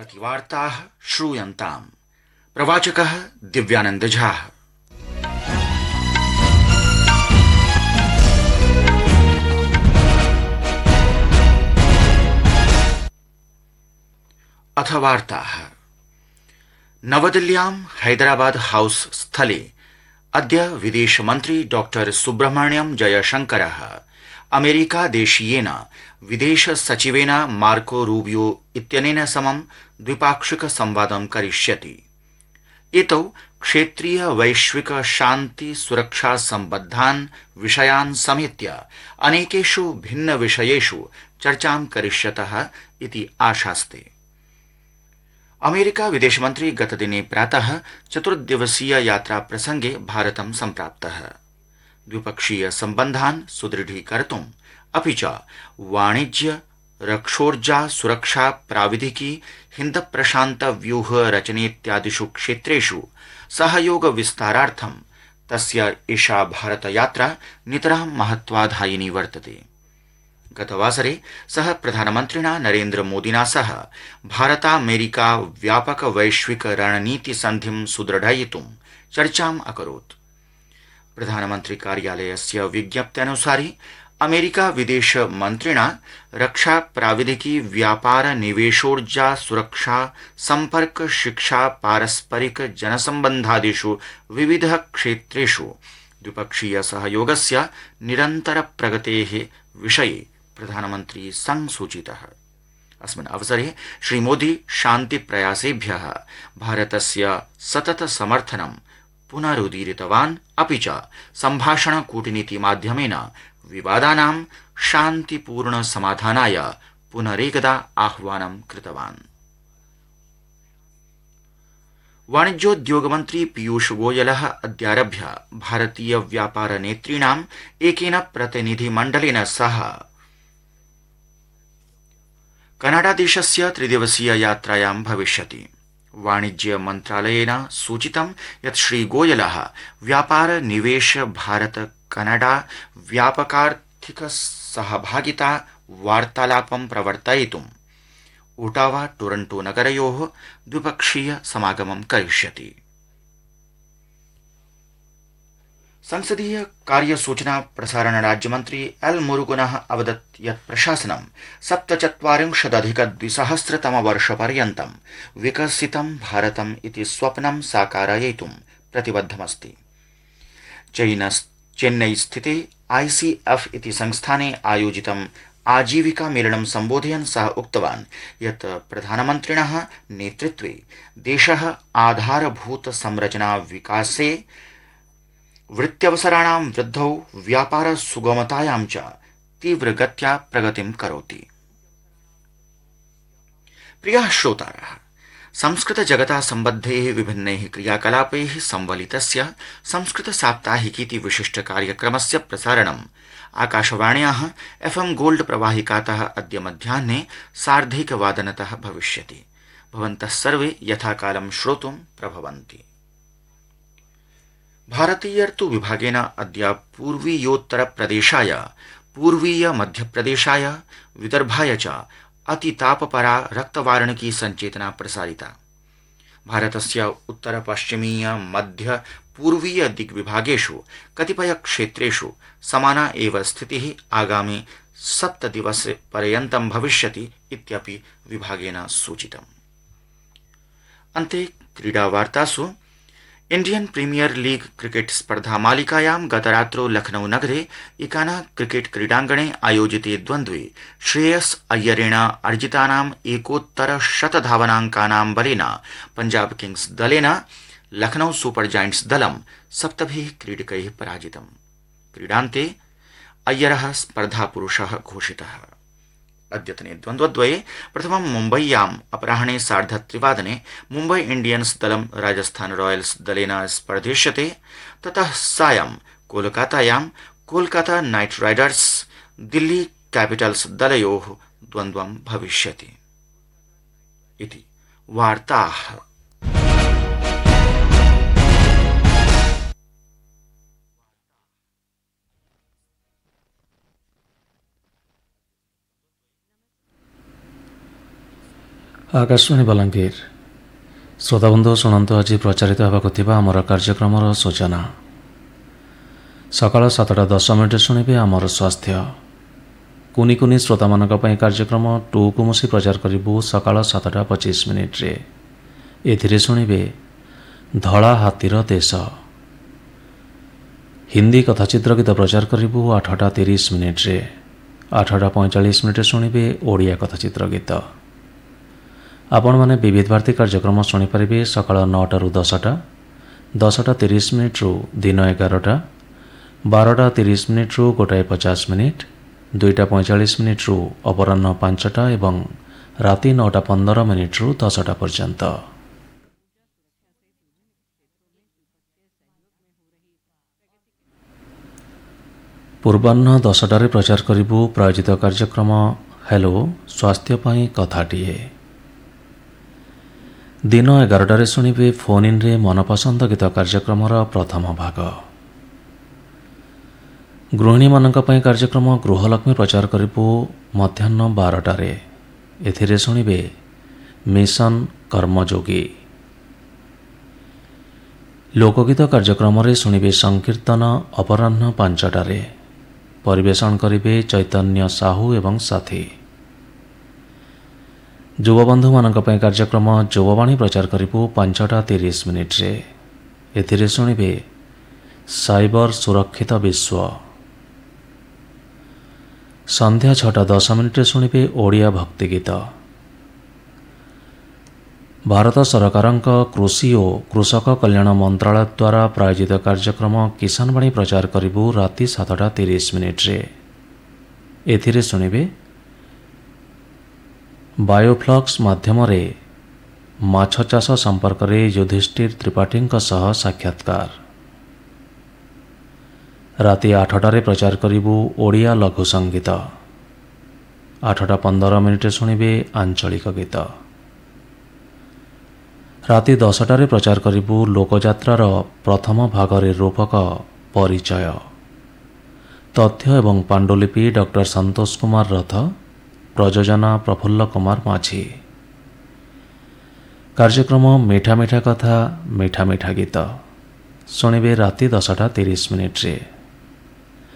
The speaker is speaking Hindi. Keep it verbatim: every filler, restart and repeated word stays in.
सम्प्रति वार्ताः श्रूयन्ताम्। प्रवाचकः दिव्यानंद झा। अथ वार्ताः। नवदिल्ल्यां हैदराबाद हाउस स्थले अद्य विदेशमन्त्री डॉक्टर सुब्रह्मण्यम जयशंकरः अमेरिकादेशीयेन विदेश सचिवेन मार्को रूबियो इत्यनेन समं द्विपाक्षिक संवादं करिष्यति। एतौ क्षेत्रीय वैश्विक शान्ति सुरक्षा सम्बद्धान् विषयान् समेत्य अनेकेषु भिन्न विषयेषु चर्चां करिष्यतः इति आशास्ते। अमेरिका विदेशमन्त्री गतदिने प्रातः चतुर्दिवसीय यात्रा प्रसंगे भारतं सम्प्राप्तः। द्विपक्षीय सम्बन्धान् सुदृढीकर्तुम् अपि च वाणिज्य, रक्षोर्जा, सुरक्षा, प्राविधिकी, हिन्द प्रशान्त व्यूह रचनेत्यादिषु क्षेत्रेषु सहयोग विस्तारार्थं तस्य एषा भारत यात्रा नितरां महत्वाधायिनी वर्तते। गतवासरे सः प्रधानमन्त्रिणा नरेन्द्र मोदिना सह भारतामेरिका व्यापक वैश्विक रणनीति संधिं सुदृढयितुं चर्चाम् अकरोत्। प्रधानमन्त्री कार्यालयस्य विज्ञप्त्यनुसारि अमेरिका विदेश मन्त्रिणा रक्षा, प्राविधिकी, व्यापार, निवेशोर्जा, सुरक्षा, संपर्क, शिक्षा, पारस्परिक जनसम्बन्धादिषु विविध क्षेत्रेषु द्विपक्षीय सहयोगस्य निरन्तर प्रगतेः विषये प्रधानमन्त्री संसूचितः। अस्मिन् अवसरे श्रीमोदी शान्ति प्रयासेभ्यः भारतस्य सतत समर्थनं पुनरुदीरितवान्। अपि च सम्भाषण कूटनीति माध्यमेन विवादानां शान्तिपूर्ण समाधानाय पुनरेकदा आह्वानं कृतवान्। वाणिज्योद्योगमन्त्री पीयूष गोयलः अद्यारभ्य भारतीय व्यापार नेतॄणाम् एकेन प्रतिनिधिमण्डलेन सह कनाडादेशस्य त्रिदिवसीय यात्रायां भविष्यति। वाणिज्य मन्त्रालयेन सूचितं यत् श्रीगोयलः व्यापार, निवेश, भारत कनाडा व्यापकार्थिक सहभागिता वार्तालापं प्रवर्तयितुम् ओटावा टोरंटो नगरयोः द्विपक्षीय समागमं करिष्यति। संसदीय कार्य सूचना प्रसारण राज्यमन्त्री एल मुरुगनः अवदत् यत् प्रशासनं सप्तचत्वारिंशदधिक द्विसहस्रतम वर्षपर्यन्तं विकसितं भारतम् इति स्वप्नं साकारयितुं प्रतिबद्धमस्ति। चेन्नई स्थिते आईसीएफ इति संस्थाने आयोजितं आजीविका मेलनं सम्बोधयन् सः उक्तवान् यत् प्रधानमन्त्रिणः नेतृत्वे देशः आधारभूत संरचना विकासे, वृत्त्यवसराणां वृद्धौ, व्यापार सुगमतायां च तीव्रगत्या प्रगतिं करोति। प्रियाः श्रोतारः, संस्कृत जगता सम्बद्धैः विभिन्नैः क्रियाकलापैः संवलितस्य संस्कृत साप्ताहिकीति विशिष्ट कार्यक्रमस्य प्रसारणम् आकाशवाण्याः एफएम गोल्ड प्रवाहिकातः अद्य मध्याह्ने सार्धैकवादनतः भविष्यति। भवन्तः सर्वे यथाकालं श्रोतुं प्रभवन्ति। भारतीय ऋतु विभागेन अद्य पूर्वीयोत्तर प्रदेशाय, पूर्वीय मध्यप्रदेशाय, विदर्भाय च अतितापपरा रक्तवार्णिकी संचेतना प्रसारिता। भारतस्य उत्तर पश्चिमीय मध्य पूर्वीय दिग्विभागेषु कतिपय क्षेत्रेषु समाना एव स्थितिः आगामि सप्तदिवस पर्यन्तं भविष्यति इत्यपि विभागेन सूचितम्। अन्ते क्रीडावार्तासु इंडियन प्रीमियर लीग क्रिकेट स्पर्धा मालिकायां गतरात्रौ लखनऊ नगरे इकाना क्रिकेट क्रीडाङ्गणे आयोजिते द्वन्द्वे श्रेयस अय्यरेण अर्जितानां एकोत्तर शत धावनाङ्कानां बलेन पंजाब किंग्स दलेन लखनऊ सुपर जायंट्स दलं सप्तभिः क्रीडकैः पराजितम्। क्रीडान्ते अय्यरः स्पर्धापुरुषः घोषितः। अद्यतने द्वन्द्वद्वये प्रथमं मुम्बय्याम् अपराह्ने सार्धत्रिवादने मुम्बई इंडियंस दलं राजस्थान रॉयल्स दलेन स्पर्धिष्यते। ततः सायं कोलकातायां Kolkata night Riders Delhi Capitals दलयोः द्वन्द्वं भविष्यति। इति वार्ताः। आकाशवाणी बलांगीर श्रोताबंधु शुणु आज प्रचारित होगा आमर कार्यक्रम सूचना सकाल सातटा दस मिनिट शुणे आमर स्वास्थ्य कुनी कुनी श्रोता मान कार्यक्रम टू कुमुसी प्रचार करूँ सकाल सातटा पचीस मिनिट्रे एथिरे शुणे धला हाथीर देश हिंदी कथाचित्र गीत प्रचार करूँ आठटा तीस मिनिट्रे आठटा पैंतालीस मिनिट शुणे ओडिया कथाचित्र गीत आपण मैंने विविध भारती कार्यक्रम शुणिपारे सकाल नौटू दसटा दसटा तीस मिनिट्रु दिन एगारटा बारटा तीस मिनिट्रु गोटाए पचास मिनिट दुईटा पैंचाश मिनिट्रु अपराह्न पांचटा एवं राति नौटा पंदर मिनिट्रु दसटा पर्यंत। पूर्वाह्न दसटारे प्रचार करूँ प्रायोजित कार्यक्रम हेलो स्वास्थ्य पाई कथाटीए दिन एगारटारे शुणे फोन इन रे मनपसंद गीत कार्यक्रम प्रथम भाग गृहिणी मानक पई कार्यक्रम गृहलक्ष्मी प्रचार करूँ मध्याह्न बारटारे एथिरे शुणे मिशन कर्मयोगी लोकगीत कार्यक्रम शुणे संकीर्तन अपराह्न पांचटारे परिवेषण करिवे चैतन्य साहू एवं साथी युवबंधु मानक पई कार्यक्रम युववाणी प्रचार करूँ पांचटा तीस मिनिट्रे एथिरे शुणे साइबर सुरक्षित विश्व संध्या छटा दस मिनिट्रे शुणे ओडिया भक्ति गीत भारत सरकार कृषि और कृषक कल्याण मंत्रालय द्वारा प्रायोजित कार्यक्रम किसान वाणी प्रचार करूँ राति सातटा तीस मिनिट्रे एथिरे शुणे बायोफ्लक्स माध्यम माछ चाष संपर्क में युधिष्ठिर त्रिपाठी सह साक्षात्कार राति आठटारे प्रचार करूँ ओडिया लघु संगीत आठटा पंदर मिनिट शुणे आंचलिक गीत राति दसटारे प्रचार करूँ लोकयात्रार प्रथम भागरे रूपक परिचय तथ्य एवं पांडुलिपि डॉक्टर संतोष कुमार रथ प्रयोजना प्रफुल्ल कुमार माझी कार्यक्रम मीठा मीठा कथा मीठा मीठा गीत शुणे राति दसटा तीस मिनिट्रे